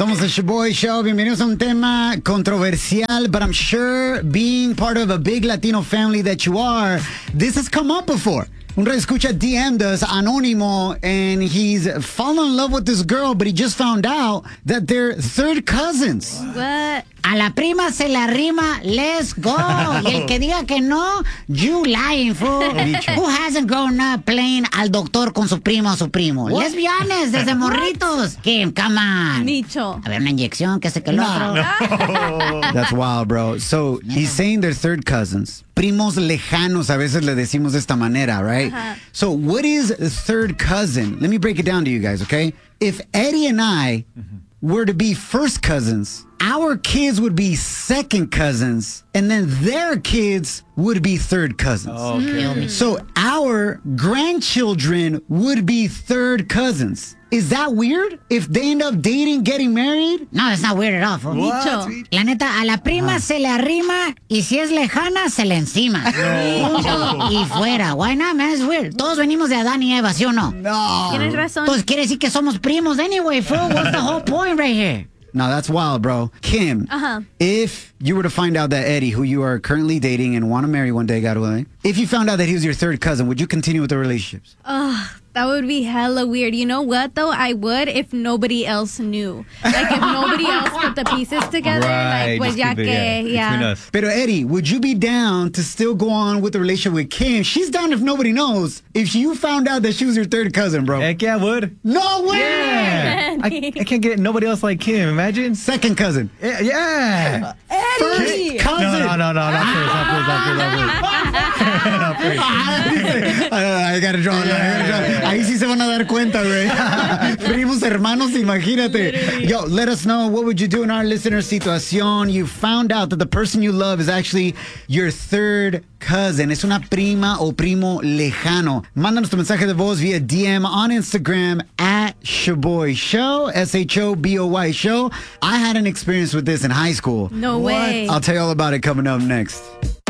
Somos el Shaboy Show. Bienvenidos a un tema controversial, but I'm sure being part of a big Latino family that you are, this has come up before. Un escucha DM'd us, Anónimo, and he's fallen in love with this girl, but he just found out that they're third cousins. What? A la prima se la rima, let's go. Y el que diga que no, you lying, fool. Who hasn't grown up playing al doctor con su primo o su primo? What? Let's be honest, desde morritos. Kim, come on. Micho. A ver, una inyección, que sé que el otro. That's wild, bro. So he's saying they're third cousins. Primos lejanos, a veces le decimos de esta manera, right? So what is a third cousin? Let me break it down to you guys, okay? If Eddie and I were to be first cousins, our kids would be second cousins, and then their kids would be third cousins. Okay. So our grandchildren would be third cousins. Is that weird? If they end up dating, getting married? No, it's not weird at all, fool. Micho. La neta, a la prima se le arrima y si es lejana, se le encima. Y fuera. Why not, man? It's weird. Todos venimos de Adán y Eva, ¿sí o no? No. Tienes razón. Entonces quiere decir que somos primos anyway, fool. What's the whole point right here? No, that's wild, bro. Kim, if you were to find out that Eddie, who you are currently dating and want to marry one day, God willing, if you found out that he was your third cousin, would you continue with the relationships? That would be hella weird. You know what, though? I would if nobody else knew. Like, if nobody else put the pieces together. Right, Like, pues just ya keep it, que, between us. Pero Eddie, would you be down to still go on with the relationship with Kim? She's down if nobody knows. If you found out that she was your third cousin, bro. Heck yeah, I would. No way! Yeah. I can't get nobody else like Kim. Imagine. Second cousin. Yeah. First cousin. No, not first. I gotta draw a line. Ahí sí se van a dar cuenta, güey. Primos, hermanos, imagínate. Yo, let us know, what would you do in our listener situación? You found out that the person you love is actually your third cousin. Es una prima o primo lejano. Mándanos tu mensaje de voz via DM on Instagram at Shaboy Show, SHOBOY Show. I had an experience with this in high school. No way. I'll tell you all about it coming up next.